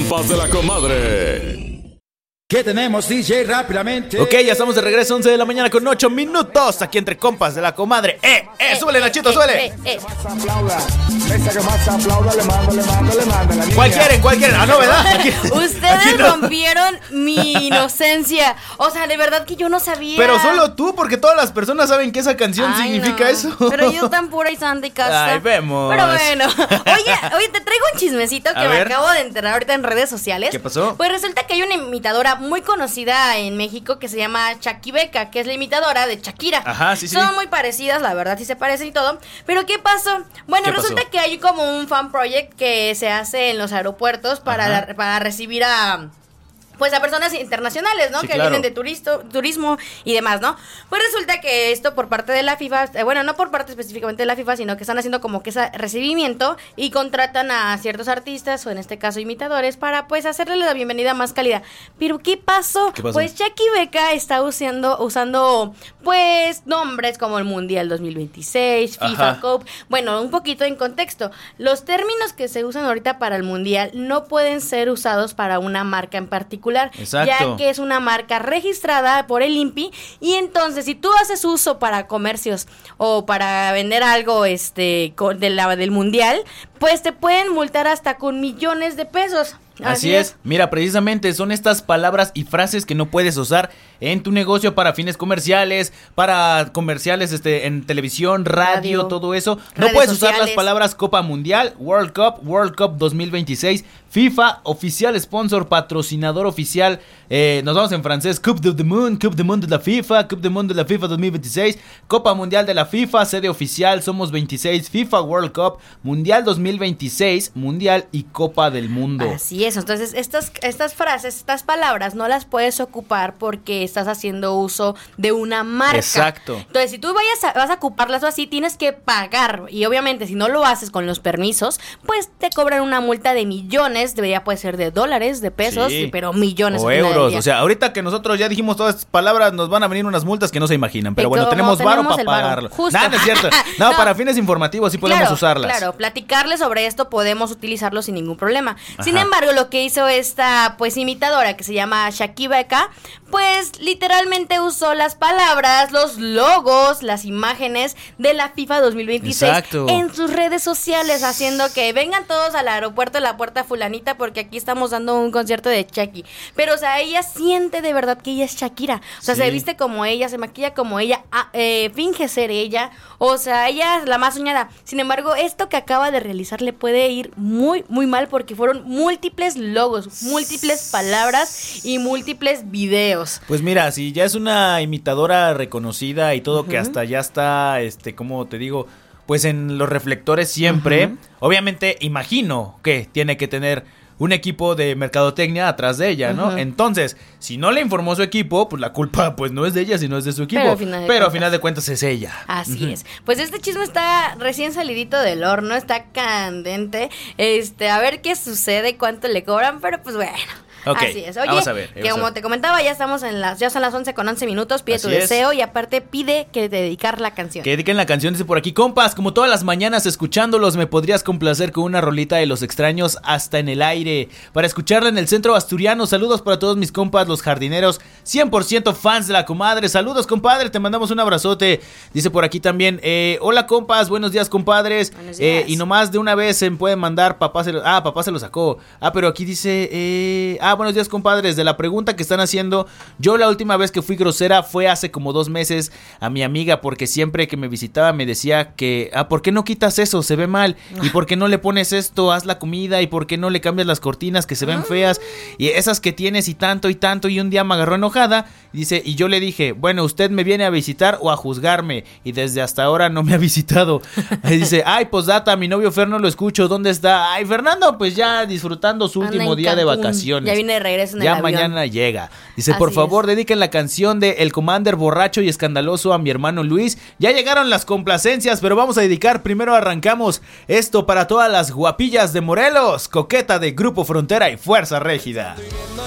compas de la comadre. ¿Qué tenemos, DJ? Rápidamente. Ok, ya estamos de regreso, 11 de la mañana con 8 minutos. Aquí entre compas de la comadre. Súbele, Nachito, súbele. ¿Cuál quieren? Ah, no, ¿verdad? Ustedes rompieron mi inocencia. O sea, de verdad que yo no sabía. Pero solo tú, porque todas las personas saben que esa canción significa eso. Pero yo tan pura y santa y casta. Ay, vemos. Pero bueno. Oye, te traigo un chismecito que me acabo de enterar ahorita en redes sociales. ¿Qué pasó? Pues resulta que hay una imitadora muy conocida en México que se llama Shaki Becca, que es la imitadora de Shakira. Ajá, sí. Son muy parecidas, la verdad, sí se parecen y todo. Pero ¿qué pasó? Bueno, resulta que hay como un fan project que se hace en los aeropuertos para recibir a personas internacionales, ¿no? Sí, que claro. vienen de turismo y demás, ¿no? Pues resulta que esto por parte de la FIFA, no por parte específicamente de la FIFA, sino que están haciendo como que ese recibimiento y contratan a ciertos artistas, o en este caso imitadores, para pues hacerle la bienvenida más cálida. Pero ¿qué pasó? Pues Shaki Becca está usando pues nombres como el Mundial 2026, FIFA Cup. Bueno, un poquito en contexto. Los términos que se usan ahorita para el Mundial no pueden ser usados para una marca en particular. Exacto. Ya que es una marca registrada por el INPI, y entonces si tú haces uso para comercios o para vender algo del mundial, pues te pueden multar hasta con millones de pesos. Así es. Mira, precisamente son estas palabras y frases que no puedes usar en tu negocio para fines comerciales, en televisión, radio, todo eso. No puedes usar las palabras Copa Mundial, World Cup 2026, FIFA, oficial sponsor, patrocinador oficial. Nos vamos en francés: Coupe du Monde de la FIFA, Coupe du Monde de la FIFA 2026, Copa Mundial de la FIFA, sede oficial, somos 26, FIFA World Cup, Mundial 2026, Mundial y Copa del Mundo. Así es, entonces estas frases, estas palabras no las puedes ocupar porque estás haciendo uso de una marca. Exacto. Entonces, si tú vas a ocuparlas o así, tienes que pagar, y obviamente si no lo haces con los permisos, pues te cobran una multa de millones, puede ser de dólares, de pesos, sí, pero millones. O euros, o sea, ahorita que nosotros ya dijimos todas estas palabras, nos van a venir unas multas que no se imaginan, pero bueno, tenemos varo para pagarlo. Nada, no es cierto. No, para fines informativos sí podemos usarlas. Claro, platicarles sobre esto, podemos utilizarlo sin ningún problema. Sin embargo, lo que hizo esta imitadora que se llama Shaki Becca, pues literalmente usó las palabras, los logos, las imágenes de la FIFA 2026 en sus redes sociales, haciendo que vengan todos al aeropuerto de la puerta fulanita porque aquí estamos dando un concierto de Shaki. Pero, o sea, ella siente de verdad que ella es Shakira. O sea, se viste como ella, se maquilla como ella, finge ser ella. O sea, ella es la más soñada. Sin embargo, esto que acaba de realizar le puede ir muy, muy mal porque fueron múltiples logos, múltiples palabras y múltiples videos. Pues mira, si ya es una imitadora reconocida y todo, que hasta ya está, ¿cómo te digo? Pues en los reflectores siempre. Obviamente, imagino que tiene que tener un equipo de mercadotecnia atrás de ella, ¿no? Entonces, si no le informó su equipo, pues la culpa pues no es de ella, sino es de su equipo. Pero a final de cuentas es ella. Así es. Pues este chisme está recién salidito del horno, está candente. A ver qué sucede, cuánto le cobran, pero pues bueno. Okay, así es. Oye, vamos a ver, que como te comentaba, ya son las 11:11 pide tu deseo y aparte pide que te dedicar la canción. Que dediquen la canción, dice por aquí: compas, como todas las mañanas escuchándolos, me podrías complacer con una rolita de Los Extraños hasta en el aire, para escucharla en el centro asturiano. Saludos para todos mis compas, los jardineros, 100% fans de la comadre. Saludos, compadre, te mandamos un abrazote. Dice por aquí también, hola compas, buenos días, compadres. Buenos días. Y nomás de una vez se pueden mandar, papá se lo sacó. Pero aquí dice, buenos días, compadres. De la pregunta que están haciendo, yo la última vez que fui grosera fue hace como 2 meses a mi amiga, porque siempre que me visitaba me decía que, ¿por qué no quitas eso? Se ve mal. ¿Y por qué no le pones esto? Haz la comida. ¿Y por qué no le cambias las cortinas que se ven feas? Y esas que tienes y tanto. Y un día me agarró enojada. Dice, y yo le dije, bueno, ¿usted me viene a visitar o a juzgarme? Y desde hasta ahora no me ha visitado. Y dice, postdata, mi novio Fer no lo escucho. ¿Dónde está? Fernando, pues ya disfrutando su último día de vacaciones. Ya viene de regreso en el avión. Mañana llega. Dice, por favor, dediquen la canción de El Commander borracho y escandaloso a mi hermano Luis. Ya llegaron las complacencias, pero vamos a dedicar, primero arrancamos esto para todas las guapillas de Morelos, Coqueta de Grupo Frontera y Fuerza Régida.